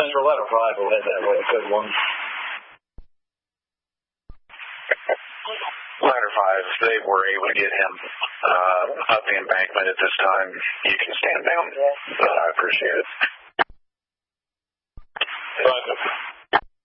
thanks for letter 5. We'll head that way. Good one. Ladder 5, if they were able to get him up the embankment at this time, you can stand down. I appreciate it. Right.